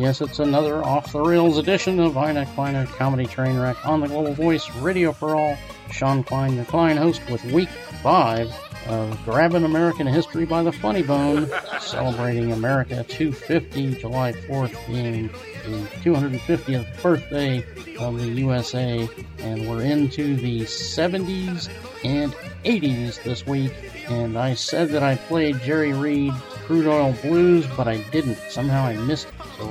Yes, it's another off-the-rails edition of Ina Kleiner Comedy Trainwreck on the Global Voice Radio for All. Sean Klein, your Klein host, with week 5 of Grabbing American History by the Funny Bone, celebrating America 250, July 4th being the 250th birthday of the USA, and we're into the 70s and 80s this week. And I said that I played Jerry Reed Crude Oil Blues, but I didn't. Somehow I missed it. So